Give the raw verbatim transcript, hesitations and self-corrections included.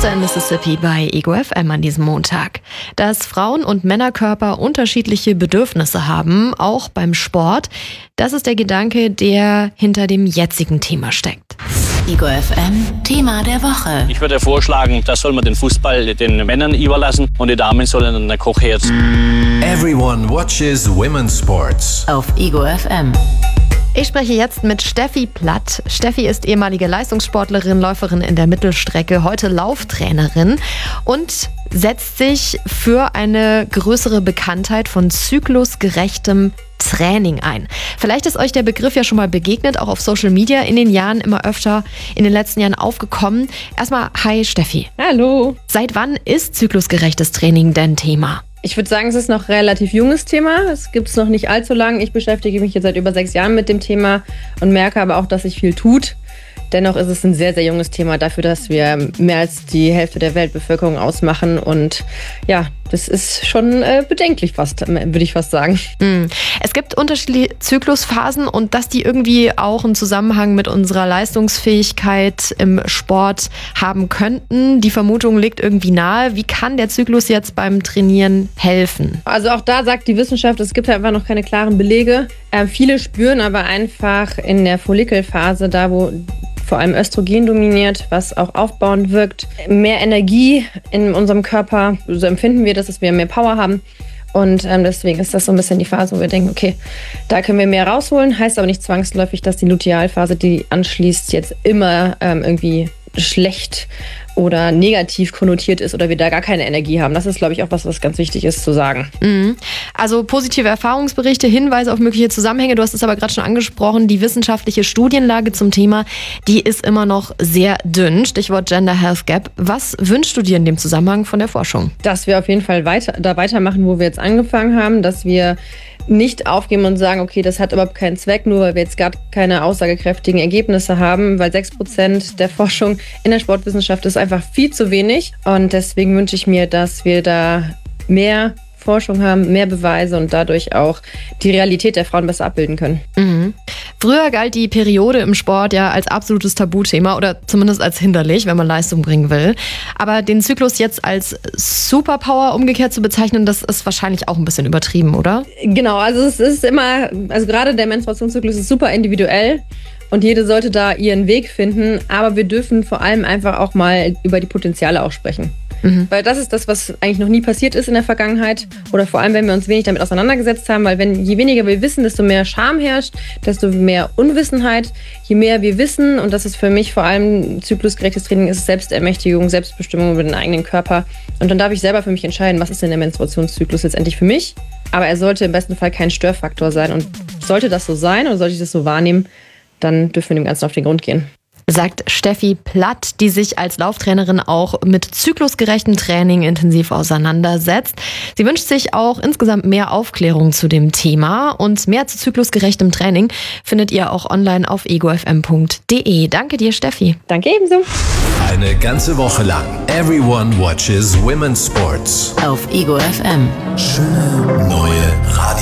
Sister in Mississippi bei Ego F M an diesem Montag. Dass Frauen- und Männerkörper unterschiedliche Bedürfnisse haben, auch beim Sport, das ist der Gedanke, der hinter dem jetzigen Thema steckt. Ego F M, Thema der Woche. Ich würde vorschlagen, das soll man den Fußball den Männern überlassen und die Damen sollen an der Kochherd. Everyone watches women's sports. Auf Ego F M. Ich spreche jetzt mit Steffi Platt. Steffi ist ehemalige Leistungssportlerin, Läuferin in der Mittelstrecke, heute Lauftrainerin und setzt sich für eine größere Bekanntheit von zyklusgerechtem Training ein. Vielleicht ist euch der Begriff ja schon mal begegnet, auch auf Social Media in den Jahren immer öfter in den letzten Jahren aufgekommen. Erstmal, hi Steffi. Hallo. Seit wann ist zyklusgerechtes Training denn Thema? Ich würde sagen, es ist noch ein relativ junges Thema. Es gibt es noch nicht allzu lang. Ich beschäftige mich jetzt seit über sechs Jahren mit dem Thema und merke aber auch, dass sich viel tut. Dennoch ist es ein sehr, sehr junges Thema dafür, dass wir mehr als die Hälfte der Weltbevölkerung ausmachen. Und ja, das ist schon äh, bedenklich fast, würde ich fast sagen. Es gibt unterschiedliche Zyklusphasen und dass die irgendwie auch einen Zusammenhang mit unserer Leistungsfähigkeit im Sport haben könnten. Die Vermutung liegt irgendwie nahe. Wie kann der Zyklus jetzt beim Trainieren helfen? Also auch da sagt die Wissenschaft, es gibt halt einfach noch keine klaren Belege. Äh, viele spüren aber einfach in der Follikelphase, da wo vor allem Östrogen dominiert, was auch aufbauend wirkt, mehr Energie in unserem Körper. So empfinden wir das, dass wir mehr Power haben. Und ähm, deswegen ist das so ein bisschen die Phase, wo wir denken, okay, da können wir mehr rausholen. Heißt aber nicht zwangsläufig, dass die Lutealphase, die anschließt, jetzt immer ähm, irgendwie schlecht oder negativ konnotiert ist oder wir da gar keine Energie haben. Das ist, glaube ich, auch was, was ganz wichtig ist zu sagen. Mhm. Also positive Erfahrungsberichte, Hinweise auf mögliche Zusammenhänge. Du hast es aber gerade schon angesprochen, die wissenschaftliche Studienlage zum Thema, die ist immer noch sehr dünn. Stichwort Gender Health Gap. Was wünschst du dir in dem Zusammenhang von der Forschung? Dass wir auf jeden Fall weiter, da weitermachen, wo wir jetzt angefangen haben, dass wir nicht aufgeben und sagen, okay, das hat überhaupt keinen Zweck, nur weil wir jetzt gar keine aussagekräftigen Ergebnisse haben, weil sechs Prozent der Forschung in der Sportwissenschaft ist einfach viel zu wenig. Und deswegen wünsche ich mir, dass wir da mehr Forschung haben, mehr Beweise und dadurch auch die Realität der Frauen besser abbilden können. Mhm. Früher galt die Periode im Sport ja als absolutes Tabuthema oder zumindest als hinderlich, wenn man Leistung bringen will. Aber den Zyklus jetzt als Superpower umgekehrt zu bezeichnen, das ist wahrscheinlich auch ein bisschen übertrieben, oder? Genau, also es ist immer, also gerade der Menstruationszyklus ist super individuell. Und jede sollte da ihren Weg finden. Aber wir dürfen vor allem einfach auch mal über die Potenziale auch sprechen. Mhm. Weil das ist das, was eigentlich noch nie passiert ist in der Vergangenheit. Oder vor allem, wenn wir uns wenig damit auseinandergesetzt haben. Weil wenn je weniger wir wissen, desto mehr Scham herrscht, desto mehr Unwissenheit. Je mehr wir wissen, und das ist für mich vor allem zyklusgerechtes Training, ist Selbstermächtigung, Selbstbestimmung über den eigenen Körper. Und dann darf ich selber für mich entscheiden, was ist denn der Menstruationszyklus letztendlich für mich. Aber er sollte im besten Fall kein Störfaktor sein. Und sollte das so sein oder sollte ich das so wahrnehmen, dann dürfen wir dem Ganzen auf den Grund gehen. Sagt Steffi Platt, die sich als Lauftrainerin auch mit zyklusgerechtem Training intensiv auseinandersetzt. Sie wünscht sich auch insgesamt mehr Aufklärung zu dem Thema und mehr zu zyklusgerechtem Training findet ihr auch online auf ego f m punkt d e. Danke dir, Steffi. Danke ebenso. Eine ganze Woche lang Everyone watches women's sports. Auf Ego F M. Schöne neue Radio.